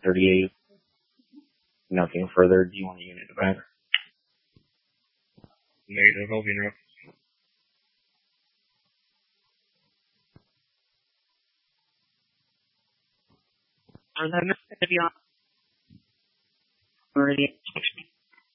38. Nothing further. Do you want a unit back? Negative, I'll be in. I'm going to be on Meridian.